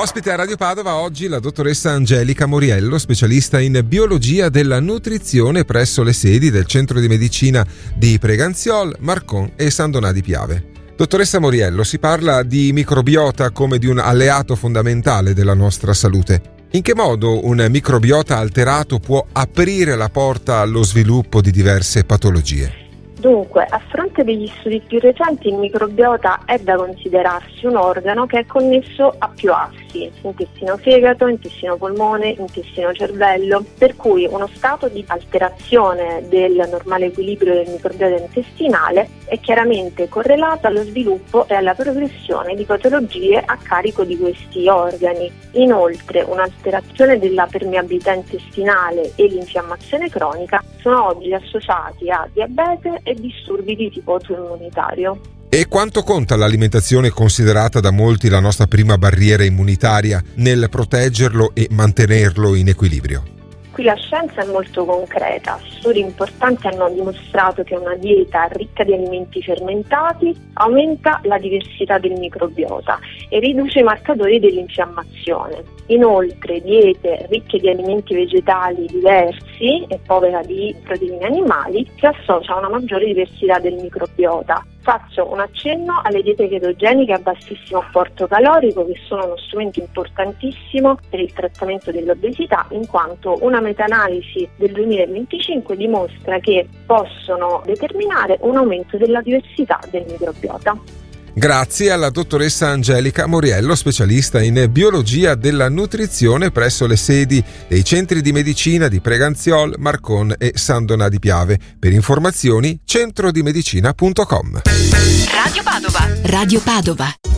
Ospite a Radio Padova oggi la dottoressa Angelica Moriello, specialista in biologia della nutrizione presso le sedi del Centro di Medicina di Preganziol, Marcon e San Donà di Piave. Dottoressa Moriello, si parla di microbiota come di un alleato fondamentale della nostra salute. In che modo un microbiota alterato può aprire la porta allo sviluppo di diverse patologie? Dunque, a fronte degli studi più recenti, il microbiota è da considerarsi un organo che è connesso a più assi, intestino-fegato, intestino-polmone, intestino-cervello, per cui uno stato di alterazione del normale equilibrio del microbiota intestinale è chiaramente correlato allo sviluppo e alla progressione di patologie a carico di questi organi. Inoltre, un'alterazione della permeabilità intestinale e l'infiammazione cronica sono oggi associati a diabete e disturbi di tipo autoimmunitario. E quanto conta l'alimentazione considerata da molti la nostra prima barriera immunitaria nel proteggerlo e mantenerlo in equilibrio? Qui la scienza è molto concreta. Studi importanti hanno dimostrato che una dieta ricca di alimenti fermentati aumenta la diversità del microbiota e riduce i marcatori dell'infiammazione. Inoltre, diete ricche di alimenti vegetali diversi e povera di proteine animali si associa a una maggiore diversità del microbiota. Faccio un accenno alle diete ketogeniche a bassissimo apporto calorico, che sono uno strumento importantissimo per il trattamento dell'obesità, in quanto una meta-analisi del 2025 dimostra che possono determinare un aumento della diversità del microbiota. Grazie alla dottoressa Angelica Moriello, specialista in biologia della nutrizione presso le sedi dei centri di medicina di Preganziol, Marcon e San Donà di Piave. Per informazioni centrodimedicina.com. Radio Padova. Radio Padova.